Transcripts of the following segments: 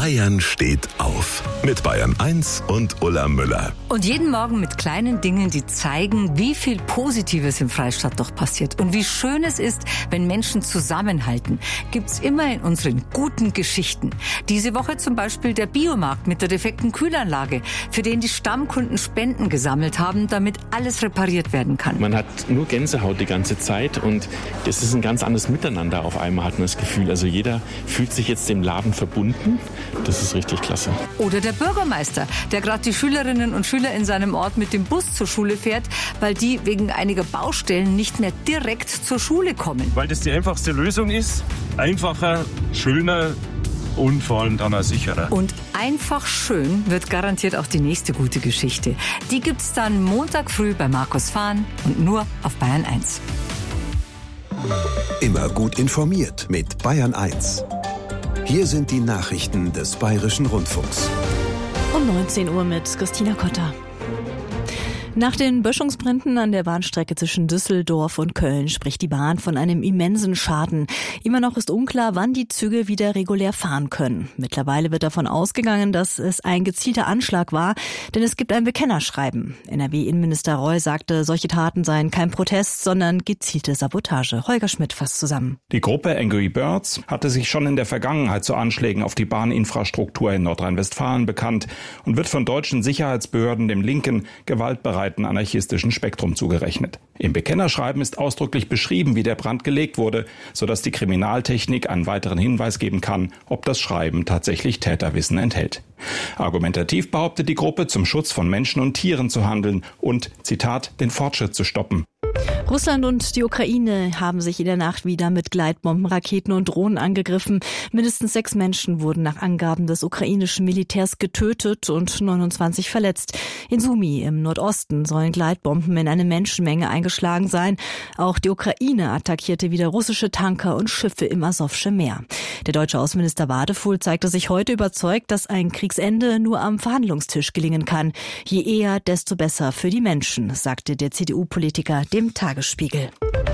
Bayern steht auf. Mit Bayern 1 und Ulla Müller. Und jeden Morgen mit kleinen Dingen, die zeigen, wie viel Positives im Freistaat doch passiert. Und wie schön es ist, wenn Menschen zusammenhalten. Gibt's immer in unseren guten Geschichten. Diese Woche zum Beispiel der Biomarkt mit der defekten Kühlanlage, für den die Stammkunden Spenden gesammelt haben, damit alles repariert werden kann. Man hat nur Gänsehaut die ganze Zeit und das ist ein ganz anderes Miteinander auf einmal, hat man das Gefühl. Also jeder fühlt sich jetzt dem Laden verbunden. Das ist richtig klasse. Oder der Bürgermeister, der gerade die Schülerinnen und Schüler in seinem Ort mit dem Bus zur Schule fährt, weil die wegen einiger Baustellen nicht mehr direkt zur Schule kommen. Weil das die einfachste Lösung ist. Einfacher, schöner und vor allem dann auch sicherer. Und einfach schön wird garantiert auch die nächste gute Geschichte. Die gibt's dann Montag früh bei Markus Fahn und nur auf Bayern 1. Immer gut informiert mit Bayern 1. Hier sind die Nachrichten des Bayerischen Rundfunks. Um 19 Uhr mit Christina Kotter. Nach den Böschungsbränden an der Bahnstrecke zwischen Düsseldorf und Köln spricht die Bahn von einem immensen Schaden. Immer noch ist unklar, wann die Züge wieder regulär fahren können. Mittlerweile wird davon ausgegangen, dass es ein gezielter Anschlag war, denn es gibt ein Bekennerschreiben. NRW-Innenminister Reul sagte, solche Taten seien kein Protest, sondern gezielte Sabotage. Holger Schmidt fasst zusammen. Die Gruppe Angry Birds hatte sich schon in der Vergangenheit zu Anschlägen auf die Bahninfrastruktur in Nordrhein-Westfalen bekannt und wird von deutschen Sicherheitsbehörden dem linken, gewaltbereiten anarchistischen Spektrum zugerechnet. Im Bekennerschreiben ist ausdrücklich beschrieben, wie der Brand gelegt wurde, sodass die Kriminaltechnik einen weiteren Hinweis geben kann, ob das Schreiben tatsächlich Täterwissen enthält. Argumentativ behauptet die Gruppe, zum Schutz von Menschen und Tieren zu handeln und, Zitat, den Fortschritt zu stoppen. Russland und die Ukraine haben sich in der Nacht wieder mit Gleitbomben, Raketen und Drohnen angegriffen. Mindestens 6 Menschen wurden nach Angaben des ukrainischen Militärs getötet und 29 verletzt. In Sumy im Nordosten sollen Gleitbomben in eine Menschenmenge eingeschlagen sein. Auch die Ukraine attackierte wieder russische Tanker und Schiffe im Asowsche Meer. Der deutsche Außenminister Wadefuhl zeigte sich heute überzeugt, dass ein Kriegsende nur am Verhandlungstisch gelingen kann. Je eher, desto besser für die Menschen, sagte der CDU-Politiker dem Tagesspiegel.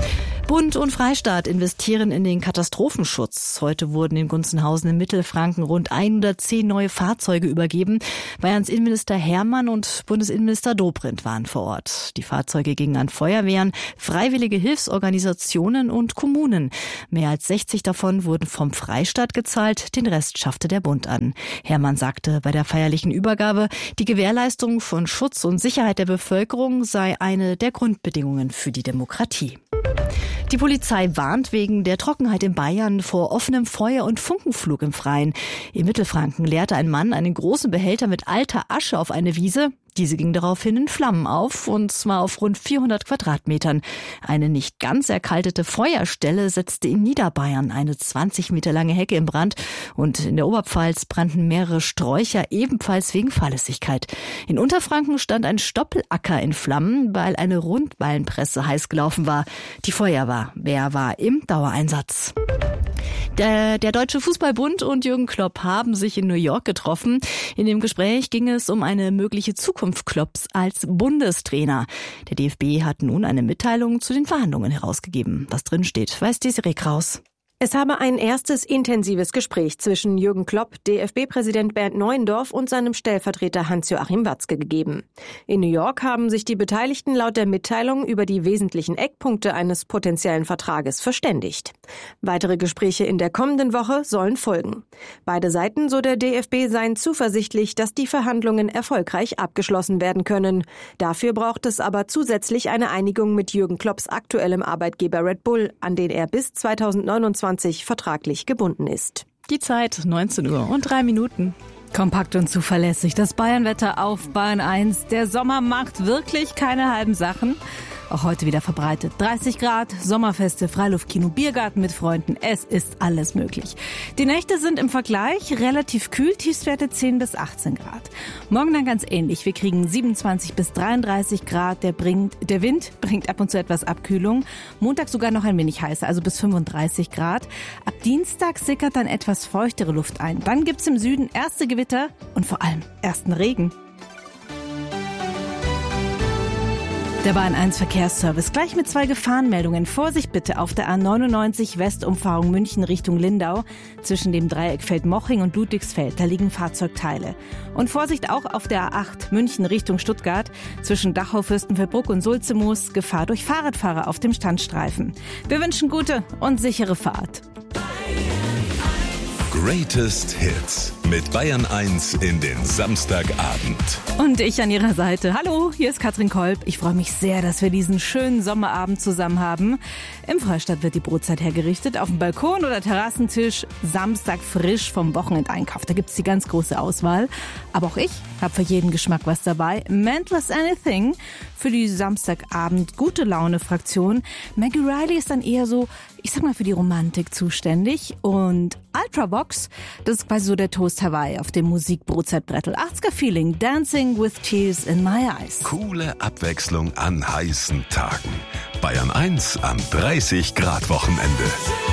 Bund und Freistaat investieren in den Katastrophenschutz. Heute wurden in Gunzenhausen in Mittelfranken rund 110 neue Fahrzeuge übergeben. Bayerns Innenminister Hermann und Bundesinnenminister Dobrindt waren vor Ort. Die Fahrzeuge gingen an Feuerwehren, freiwillige Hilfsorganisationen und Kommunen. Mehr als 60 davon wurden vom Freistaat gezahlt, den Rest schaffte der Bund an. Hermann sagte bei der feierlichen Übergabe, die Gewährleistung von Schutz und Sicherheit der Bevölkerung sei eine der Grundbedingungen für die Demokratie. Die Polizei warnt wegen der Trockenheit in Bayern vor offenem Feuer und Funkenflug im Freien. In Mittelfranken leerte ein Mann einen großen Behälter mit alter Asche auf eine Wiese. Diese ging daraufhin in Flammen auf, und zwar auf rund 400 Quadratmetern. Eine nicht ganz erkaltete Feuerstelle setzte in Niederbayern eine 20 Meter lange Hecke in Brand, und in der Oberpfalz brannten mehrere Sträucher ebenfalls wegen Fahrlässigkeit. In Unterfranken stand ein Stoppelacker in Flammen, weil eine Rundballenpresse heiß gelaufen war. Die Feuerwehr war im Dauereinsatz. Der Deutsche Fußballbund und Jürgen Klopp haben sich in New York getroffen. In dem Gespräch ging es um eine mögliche Zukunft Klopps als Bundestrainer. Der DFB hat nun eine Mitteilung zu den Verhandlungen herausgegeben. Was drin steht, weiß Desiree Kraus. Es habe ein erstes intensives Gespräch zwischen Jürgen Klopp, DFB-Präsident Bernd Neuendorf und seinem Stellvertreter Hans-Joachim Watzke gegeben. In New York haben sich die Beteiligten laut der Mitteilung über die wesentlichen Eckpunkte eines potenziellen Vertrages verständigt. Weitere Gespräche in der kommenden Woche sollen folgen. Beide Seiten, so der DFB, seien zuversichtlich, dass die Verhandlungen erfolgreich abgeschlossen werden können. Dafür braucht es aber zusätzlich eine Einigung mit Jürgen Klopps aktuellem Arbeitgeber Red Bull, an den er bis 2029 vertraglich gebunden ist. Die Zeit 19 Uhr und 3 Minuten. Kompakt und zuverlässig. Das Bayernwetter auf Bayern 1. Der Sommer macht wirklich keine halben Sachen. Auch heute wieder verbreitet. 30 Grad, Sommerfeste, Freiluftkino, Biergarten mit Freunden. Es ist alles möglich. Die Nächte sind im Vergleich relativ kühl, Tiefstwerte 10 bis 18 Grad. Morgen dann ganz ähnlich. Wir kriegen 27 bis 33 Grad. Der Wind bringt ab und zu etwas Abkühlung. Montag sogar noch ein wenig heißer, also bis 35 Grad. Ab Dienstag sickert dann etwas feuchtere Luft ein. Dann gibt's im Süden erste Gewitter und vor allem ersten Regen. Der Bayern 1 Verkehrsservice gleich mit 2 Gefahrenmeldungen. Vorsicht bitte auf der A99 Westumfahrung München Richtung Lindau. Zwischen dem Dreieck Feldmoching und Ludwigsfeld, da liegen Fahrzeugteile. Und Vorsicht auch auf der A8 München Richtung Stuttgart. Zwischen Dachau, Fürstenfeldbruck und Sulzemoos Gefahr durch Fahrradfahrer auf dem Standstreifen. Wir wünschen gute und sichere Fahrt. Greatest Hits mit Bayern 1 in den Samstagabend. Und ich an Ihrer Seite. Hallo, hier ist Katrin Kolb. Ich freue mich sehr, dass wir diesen schönen Sommerabend zusammen haben. Im Freistaat wird die Brotzeit hergerichtet, auf dem Balkon oder Terrassentisch. Samstag frisch vom Wochenendeinkauf. Da gibt es die ganz große Auswahl. Aber auch ich habe für jeden Geschmack was dabei. Mentless Anything für die Samstagabend gute Laune-Fraktion. Maggie Riley ist dann eher so, ich sag mal, für die Romantik zuständig. Und Ultravox, das ist quasi so der Toast Hawaii auf dem Musik-Brotzeitbrettel. 80er-Feeling, Dancing with Tears in My Eyes. Coole Abwechslung an heißen Tagen. Bayern 1 am 30-Grad-Wochenende.